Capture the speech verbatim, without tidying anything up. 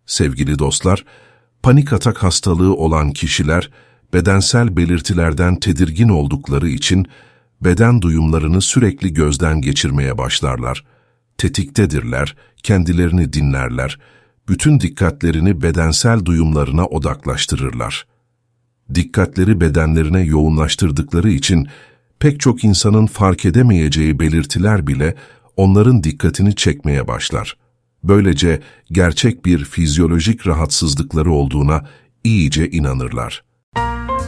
Sevgili dostlar, panik atak hastalığı olan kişiler, bedensel belirtilerden tedirgin oldukları için beden duyumlarını sürekli gözden geçirmeye başlarlar. Tetiktedirler, kendilerini dinlerler, bütün dikkatlerini bedensel duyumlarına odaklaştırırlar. Dikkatleri bedenlerine yoğunlaştırdıkları için pek çok insanın fark edemeyeceği belirtiler bile onların dikkatini çekmeye başlar. Böylece gerçek bir fizyolojik rahatsızlıkları olduğuna iyice inanırlar.